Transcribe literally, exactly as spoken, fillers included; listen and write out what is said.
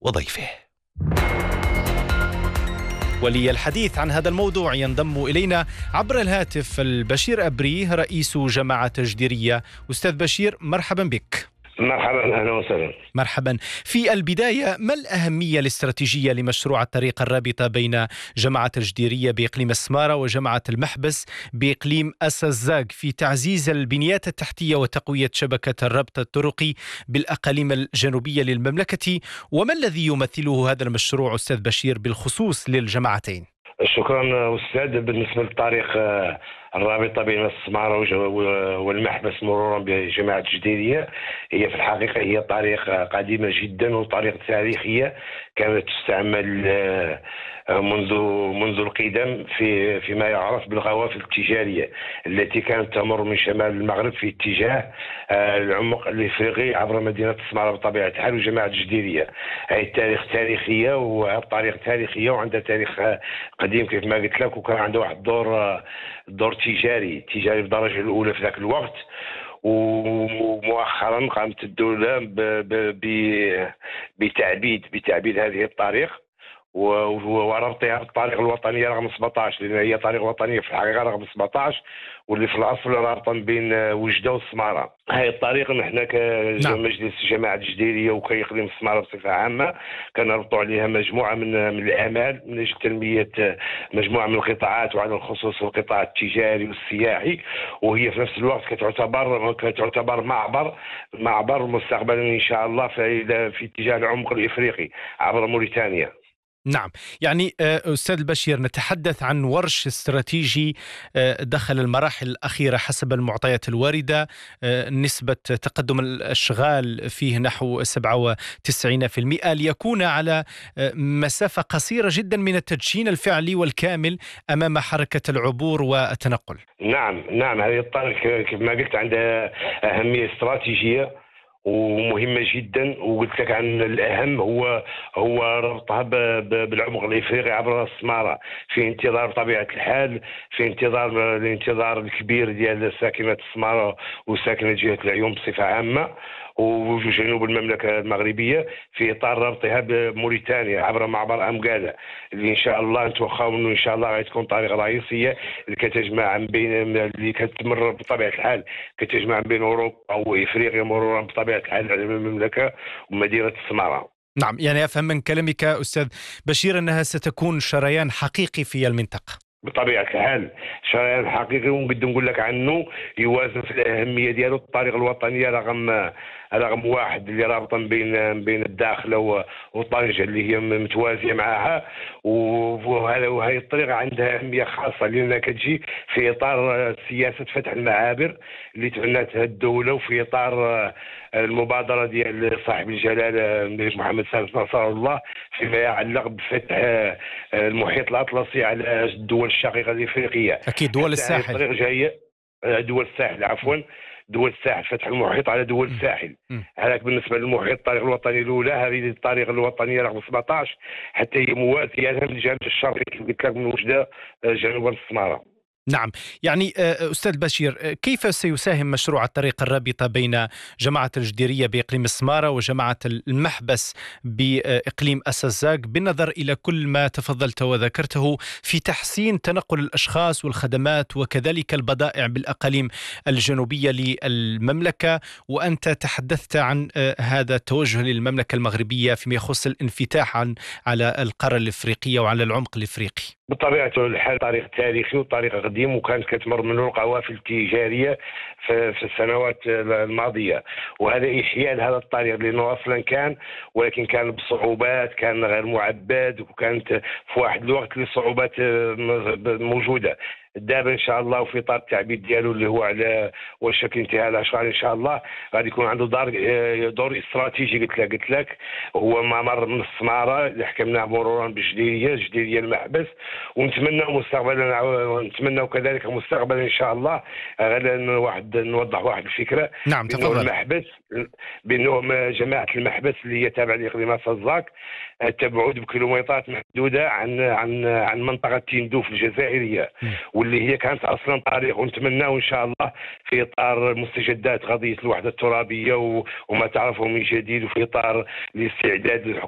وضيفه. وللحديث عن هذا الموضوع ينضم إلينا عبر الهاتف البشير أبريه رئيس جماعة تجديرية. أستاذ بشير، مرحبا بك. مرحبا، أهلا وسهلا. مرحبا. في البداية، ما الأهمية الاستراتيجية لمشروع الطريق الرابطة بين جماعة تجديرية بإقليم السمارة وجماعة المحبس بإقليم أسا-الزاق في تعزيز البنيات التحتية وتقوية شبكة الربط الطرقي بالأقاليم الجنوبية للمملكة؟ وما الذي يمثله هذا المشروع أستاذ بشير بالخصوص للجماعتين؟ شكرا أستاذ. بالنسبة للطريق الرابطة بين السمارة والمحبس مرورا بجماعة تجديرية، هي في الحقيقة هي طريق قديمة جدا وطريق تاريخية كانت تستعمل منذ منذ القدم في فيما يعرف بالقوافل التجارية التي كانت تمر من شمال المغرب في اتجاه العمق الافريقي عبر مدينة السمارة بطبيعة الحال وجماعة تجديرية. هي التاريخ تاريخية والطريق تاريخية وعندها تاريخ قديم كيف ما قلت لك، وكان عنده واحد الدور دور تجاري تجاري بالدرجة الأولى في ذاك الوقت. ومؤخرا قامت الدولة بتعبيد بتعبيد هذه الطريق وربطها بالطريق الوطنية رقم سبعطاش، لأن هي طريق وطنية في الحقيقة رقم سبعطاش، واللي في الأصل رابطا بين وجدة والسمارة. هاي الطريق نحن كمجلس جماعة تجديرية وكإقليم السمارة بصفة عامة كنربطوا عليها مجموعة من من الأعمال من أجل تنمية مجموعة من القطاعات، وعلى الخصوص القطاع التجاري والسياحي، وهي في نفس الوقت كتعتبر كتعتبر معبر معبر مستقبلا إن شاء الله في في اتجاه العمق الإفريقي عبر موريتانيا. نعم، يعني أستاذ البشير، نتحدث عن ورش استراتيجي دخل المراحل الأخيرة حسب المعطيات الواردة، نسبة تقدم الأشغال فيه نحو سبعة وتسعين بالمئة، ليكون على مسافة قصيرة جدا من التدشين الفعلي والكامل أمام حركة العبور والتنقل. نعم نعم هذه الطريق كيف ما قلت عندها أهمية استراتيجية ومهمة جدا، وقلت لك عن الأهم هو هو ربطها بالعمق الإفريقي عبر السمارة في انتظار بطبيعة الحال في انتظار الانتظار الكبير ديال ساكنة السمارة وساكنة جهة العيون بصفة عامة وجنوب المملكة المغربية في إطار ربطها بموريتانيا عبر معبر أمقالة، اللي إن شاء الله نتوقعوا إنه إن شاء الله غتكون طريقة رئيسية اللي كتجمع بين اللي كتمر بطبيعة الحال كتجمع بين أوروبا وإفريقيا مرورا بطبيعة الحال على المملكة ومدينة السمارة. نعم، يعني أفهم من كلامك أستاذ بشير أنها ستكون شريان حقيقي في المنطقة. بطبيعة الحال شريان حقيقي، ونقدر نقول لك عنه يوازن في الأهمية ديالو الطريق الوطنية رقم رقم واحد اللي رابطا بين بين الداخلة وطنجة اللي هي متوازية معها، وهذا وهي الطريقة عندها أهمية خاصة لأنها كتجي في إطار سياسة فتح المعابر اللي تعناتها الدولة، وفي إطار المبادرة ديال صاحب الجلالة الملك محمد الثالث نصر الله فيما يتعلق بفتح المحيط الأطلسي على الدول الشقيقة الإفريقية. أكيد دول الساحل. الطريق جاية دول الساحل عفوا دول الساحل، فتح المحيط على دول الساحل. هذاك بالنسبة للمحيط الطريق الوطني الأولى، هذه الطريقة الوطنية رقم سبعطاش حتى هي موازية لها من الجانب الشرقي كيف قلت لك من وجدة جنوب السمارة. نعم، يعني أستاذ بشير، كيف سيساهم مشروع الطريق الرابطة بين جماعة التجديرية بإقليم السمارة وجماعة المحبس بإقليم أسا-الزاق بالنظر إلى كل ما تفضلت وذكرته في تحسين تنقل الأشخاص والخدمات وكذلك البضائع بالأقاليم الجنوبية للمملكة؟ وأنت تحدثت عن هذا التوجه للمملكة المغربية فيما يخص الانفتاح عن على القارة الإفريقية وعلى العمق الإفريقي. بطبيعة الحال طريق تاريخي وطريق قديم، وكانت كتمر منه القوافل التجارية في, في السنوات الماضية، وهذا إحياء هذا الطريق لأنه أصلا كان ولكن كان بصعوبات، كان غير معبد، وكانت في واحد الوقت لصعوبات موجودة. دابا ان شاء الله وفي اطار التعبيد ديالو اللي هو على وشك انتهاء الاشغال ان شاء الله غادي يكون عنده دور دور استراتيجي. قلت لك قلت لك هو ممر من السماره اللي حكمناه مرورا بالجديريه جديريه المحبس، ونتمنى مستقبلا ونتمنى كذلك مستقبلا ان شاء الله غادي واحد نوضح واحد الفكره. نعم تفضل. المحبس بانه جماعه المحبس اللي هي تابعه لاقليم أسا-الزاق تبعد بكيلومترات محدوده عن عن عن منطقه تندوف الجزائريه، واللي هي كانت اصلا طريق، ونتمناه ان شاء الله في اطار مستجدات قضيه الوحده الترابيه وما تعرفه من جديد، وفي اطار الاستعداد